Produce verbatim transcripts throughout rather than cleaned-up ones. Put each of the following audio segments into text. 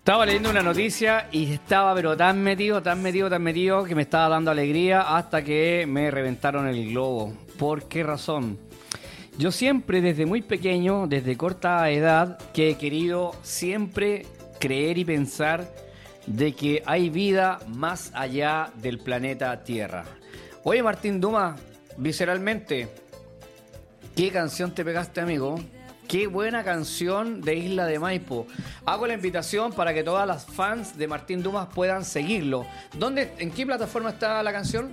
Estaba leyendo una noticia y estaba pero tan metido, tan metido, tan metido que me estaba dando alegría hasta que me reventaron el globo. ¿Por qué razón? Yo siempre desde muy pequeño, desde corta edad, que he querido siempre creer y pensar de que hay vida más allá del planeta Tierra. Oye, Martín Dumas, visceralmente, ¿qué canción te pegaste, amigo? Qué buena canción de Isla de Maipo. Hago la invitación para que todas las fans de Martín Dumas puedan seguirlo. ¿Dónde, en qué plataforma está la canción?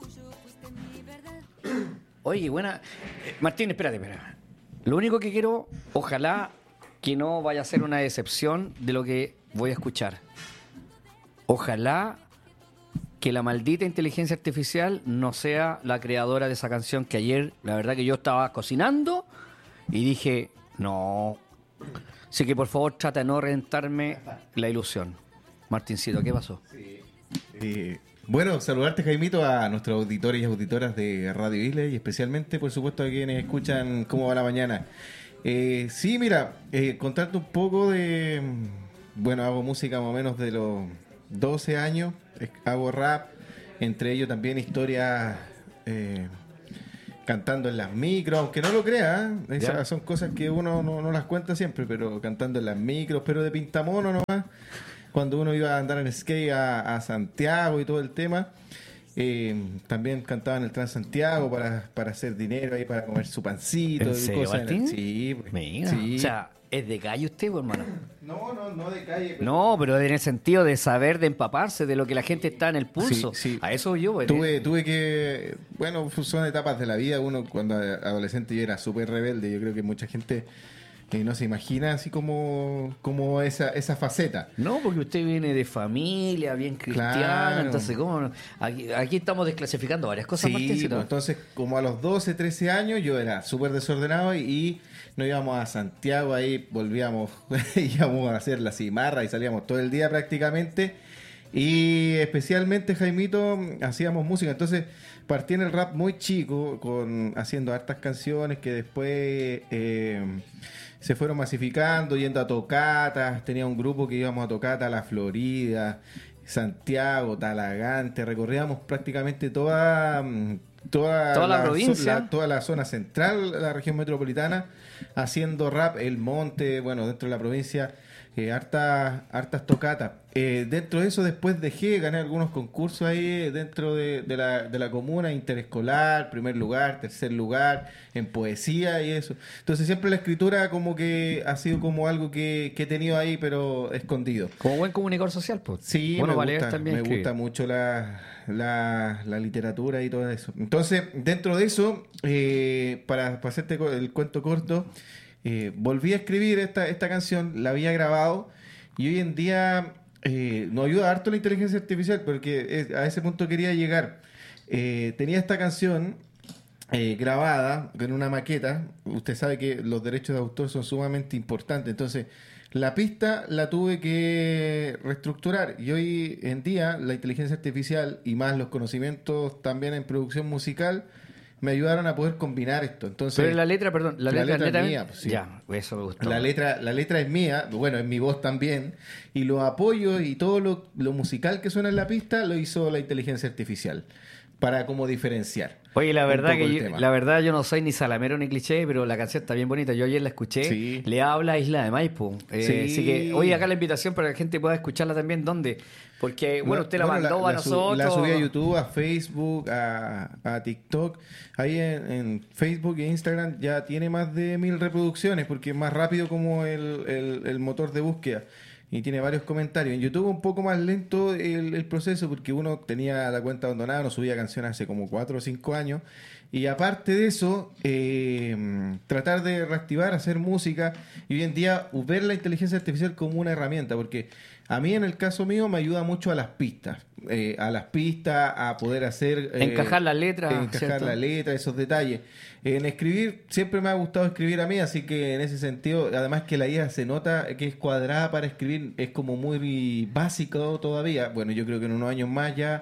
Oye, buena. Eh, Martín, espérate, espérate. Lo único que quiero, ojalá que no vaya a ser una decepción de lo que voy a escuchar. Ojalá que la maldita inteligencia artificial no sea la creadora de esa canción que ayer, la verdad que yo estaba cocinando y dije, no. Así que por favor trata de no reventarme la ilusión. Martincito, ¿qué pasó? Sí. Eh, bueno, saludarte, Jaimito, a nuestros auditores y auditoras de Radio Isla y especialmente, por supuesto, a quienes escuchan Cómo va la mañana. Eh, sí, mira, eh, contarte un poco de... Bueno, hago música más o menos de los doce años, hago rap, entre ellos también historias... Eh, cantando en las micros, aunque no lo crea, ¿eh? Esas son cosas que uno no, no las cuenta siempre, pero cantando en las micros, pero de pintamono nomás, cuando uno iba a andar en skate a, a Santiago y todo el tema, eh, también cantaba en el Transantiago para, para hacer dinero ahí, para comer su pancito. ¿En y serio, cosas. Martín? Sí, pues, Mira, sí. o sea, ¿es de calle usted, pues, hermano? No, no, no de calle. Pero... No, pero en el sentido de saber, de empaparse de lo que la gente está en el pulso. Sí, sí. A eso yo, pues, Tuve, tuve que... Bueno, son etapas de la vida. Uno cuando adolescente yo era súper rebelde. Yo creo que mucha gente eh, no se imagina así como, como esa, esa faceta. No, porque usted viene de familia, bien cristiana, Claro. entonces, ¿cómo? no? Aquí, aquí estamos desclasificando varias cosas, Sí, Martín. pues, entonces como a los doce, trece años yo era súper desordenado y, y nos íbamos a Santiago, ahí volvíamos, íbamos a hacer la cimarra y salíamos todo el día prácticamente. Y especialmente, Jaimito, hacíamos música. Entonces partí en el rap muy chico, con haciendo hartas canciones que después eh, se fueron masificando, yendo a tocatas. Tenía un grupo que íbamos a tocatas a La Florida, Santiago, Talagante. Recorríamos prácticamente toda... Toda, Toda la la provincia. la- toda la zona central, la región metropolitana, haciendo rap, el monte, bueno, dentro de la provincia, eh, hartas, hartas tocatas. Eh, dentro de eso después dejé, gané algunos concursos ahí dentro de, de la, de la comuna, interescolar, primer lugar, tercer lugar, en poesía y eso. Entonces siempre la escritura como que ha sido como algo que, que he tenido ahí, pero escondido. Como buen comunicador social, pues. Sí, bueno, me, va a leer gusta, también me escribir. gusta mucho la, la, la literatura y todo eso. Entonces, dentro de eso, eh, para, para hacerte co- el cuento corto, eh, volví a escribir esta, esta canción, la había grabado y hoy en día eh, nos ayuda harto la inteligencia artificial porque eh, a ese punto quería llegar. Eh, tenía esta canción eh, grabada en una maqueta. Usted sabe que los derechos de autor son sumamente importantes. Entonces, la pista la tuve que reestructurar. Y hoy en día, la inteligencia artificial y más los conocimientos también en producción musical me ayudaron a poder combinar esto. Entonces, Pero la letra, perdón, la, la letra, letra es netamente- mía, pues, sí. Ya, eso me gustó. la letra, la letra es mía, bueno, es mi voz también, y los apoyos y todo lo, lo musical que suena en la pista lo hizo la inteligencia artificial para como diferenciar. Oye, la un verdad poco que el yo, tema. la verdad yo no soy ni salamero ni cliché, pero la canción está bien bonita. Yo ayer la escuché. Sí. Le habla a Isla de Maipo. Eh, Sí. Así que hoy acá la invitación para que la gente pueda escucharla también. ¿Dónde? Porque, bueno, No, usted la bueno, mandó a la su- nosotros. La subí a YouTube, a Facebook, a, a TikTok. Ahí en, en Facebook e Instagram ya tiene más de mil reproducciones porque es más rápido como el, el- el motor de búsqueda. Y tiene varios comentarios. En YouTube un poco más lento el, el proceso porque uno tenía la cuenta abandonada, no subía canciones hace como cuatro o cinco años. Y aparte de eso, eh, tratar de reactivar, hacer música y hoy en día ver la inteligencia artificial como una herramienta, porque a mí en el caso mío me ayuda mucho a las pistas, eh, a las pistas, a poder hacer... eh, Encajar las letras, Encajar ¿cierto? la letra, esos detalles. En escribir, siempre me ha gustado escribir a mí, así que en ese sentido, además que la I A se nota que es cuadrada para escribir, es como muy básico todavía. Bueno, yo creo que en unos años más ya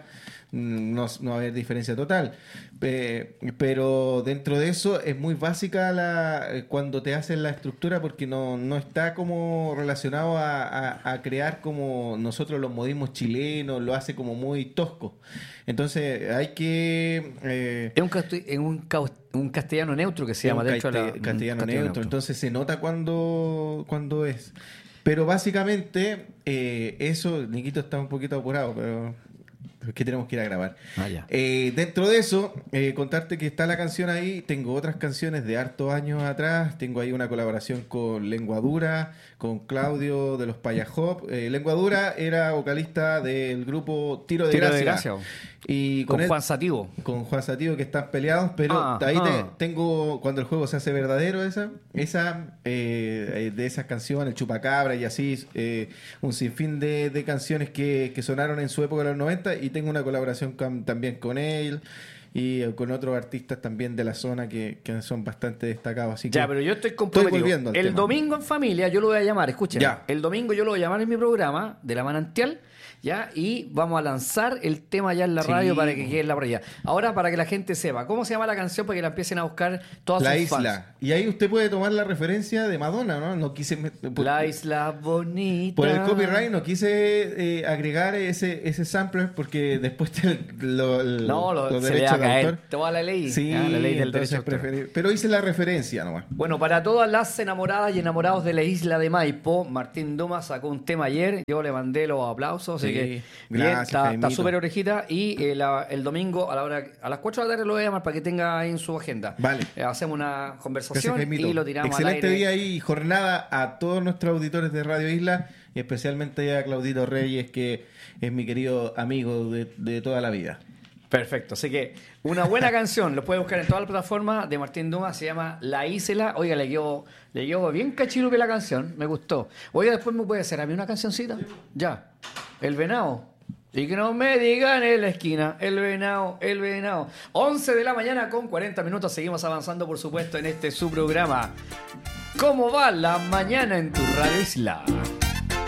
no, no va a haber diferencia total. Eh, pero dentro de eso es muy básica la cuando te hacen la estructura porque no, no está como relacionado a, a, a crear como nosotros los modismos chilenos, lo hace como muy tosco. Entonces hay que... Eh, es un, casti- es un, ca- un castellano neutro que se llama, de hecho. Caste- La, castellano, castellano neutro. neutro. Entonces se nota cuando, cuando es. Pero básicamente eh, eso, Niquito está un poquito apurado, pero es que tenemos que ir a grabar. Ah, ya. Eh, dentro de eso, eh, contarte que está la canción ahí. Tengo otras canciones de hartos años atrás. Tengo ahí una colaboración con Lengua Dura, con Claudio de los Payajop. Eh, Lengua Dura era vocalista del grupo Tiro de Tiro de Gracia. Gracia. Y Con él- Juan Sativo. con Juan Sativo, que están peleados, pero Ah, ahí te- ah. tengo, cuando el juego se hace verdadero, esa, esa eh, de esas canciones, el Chupacabra y así, eh, un sinfín de, de canciones que, que sonaron en su época de los noventa, y tengo una colaboración con- también con él y eh, con otros artistas también de la zona que, que son bastante destacados. Así Ya, que pero yo estoy comprometido. volviendo al El tema. domingo en familia yo lo voy a llamar, escuchen. Ya. El domingo yo lo voy a llamar en mi programa de La Manantial, ya, y vamos a lanzar el tema ya en la Sí. radio para que quede en la parrilla. Ahora, para que la gente sepa, ¿cómo se llama la canción? Para que la empiecen a buscar todas La sus Isla. fans. Y ahí usted puede tomar la referencia de Madonna, ¿no? No quise... me- por- La Isla Bonita. Por el copyright no quise eh, agregar ese, ese sampler porque después te, lo, el- No, lo, los se le va derechos a de caer autor. toda la ley. Sí, ah, la ley del entonces derecho de autor. preferí- pero hice la referencia nomás. Bueno, para todas las enamoradas y enamorados de la isla de Maipo, Martín Dumas sacó un tema ayer. Yo le mandé los aplausos, así Sí, que bien, gracias, está Jaimito. está súper orejita. Y eh, la- el domingo a la hora a las cuatro de la tarde lo voy a llamar para que tenga ahí en su agenda. Vale. Eh, hacemos una Gracias, conversación Jaimito. y lo tiramos Excelente al aire. día y jornada a todos nuestros auditores de Radio Isla y especialmente a Claudito Reyes, que es mi querido amigo de, de toda la vida. Perfecto, así que una buena canción, lo puede buscar en todas las plataformas de Martín Dumas, se llama La Isla. Oiga, le quedó, le quedó bien cachirupe la canción, me gustó. Oiga, después me puede hacer a mí una cancioncita. Ya, El Venado. Y que no me digan en la esquina, el venado, el venado. once de la mañana con cuarenta minutos, seguimos avanzando, por supuesto, en este su programa. ¿Cómo va la mañana en tu Radio Isla?